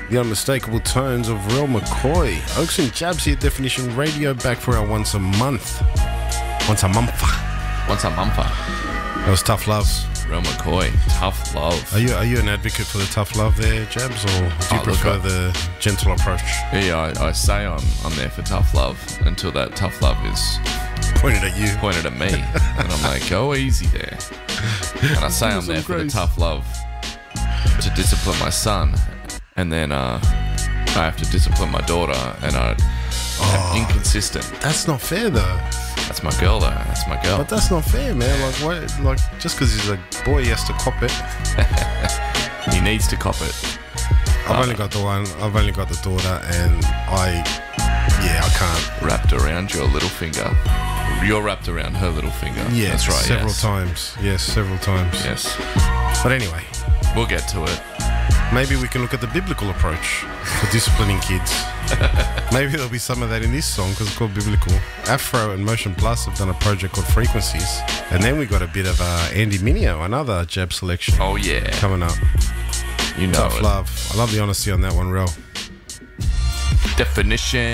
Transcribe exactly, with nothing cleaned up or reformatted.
The unmistakable tones of Real McCoy. Oaks and Jabs here, Definition Radio, back for our once a month. Once a month. Once a month. That was Tough Love. Real McCoy, Tough Love. Are you are you an advocate for the tough love there, Jabs, or do you Oh, prefer look, I- the gentle approach? Yeah, I, I say I'm I'm there for tough love until that tough love is Pointed at you. pointed at me, and I'm like, go easy there. And I say I'm there for the tough love to discipline my son, and then uh, I have to discipline my daughter, and I Oh. am inconsistent. That's not fair, though. That's my girl, though. That's my girl. But that's not fair, man. Like, what? Like, just because he's a boy, he has to cop it. He needs to cop it. I've Uh, only got the one. I've only got the daughter, and I, yeah, I can't. Wrapped around your little finger. You're wrapped around her little finger. Yeah, that's right. Several yes. times. Yes, several times. Yes, But anyway, we'll get to it. maybe we can look at the biblical approach for disciplining kids. Maybe there'll be some of that in this song because it's called Biblical. Afro and Motion Plus have done a project called Frequencies, and then we got a bit of uh, Andy Mineo, another Jab selection Oh yeah, coming up. you know Tough it. love. I love the honesty on that one, Rel. Definition.